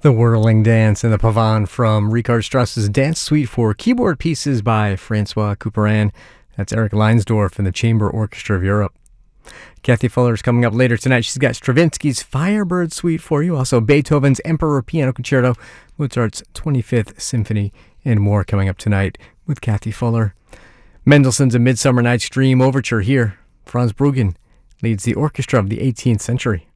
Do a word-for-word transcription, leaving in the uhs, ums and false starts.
The Whirling Dance and the Pavane from Richard Strauss's Dance Suite for keyboard pieces by Francois Couperin. That's Eric Leinsdorf and the Chamber Orchestra of Europe. Kathy Fuller is coming up later tonight. She's got Stravinsky's Firebird Suite for you, also Beethoven's Emperor Piano Concerto, Mozart's twenty-fifth Symphony, and more coming up tonight with Kathy Fuller. Mendelssohn's A Midsummer Night's Dream Overture here. Franz Bruggen leads the orchestra of the eighteenth century.